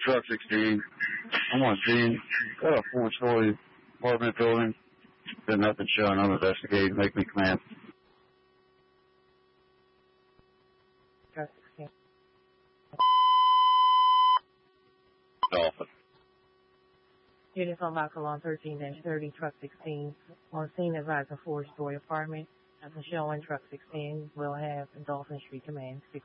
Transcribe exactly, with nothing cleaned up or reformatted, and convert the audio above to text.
Truck sixteen. I'm on scene. Got a four-story apartment building. Been nothing showing. I'm investigating. Make me command. Truck sixteen. Dolphin. Units on Local on thirteen dash thirty, Truck sixteen. On scene advising four-story apartment. As a showing, Truck sixteen will have Dolphin Street Command six.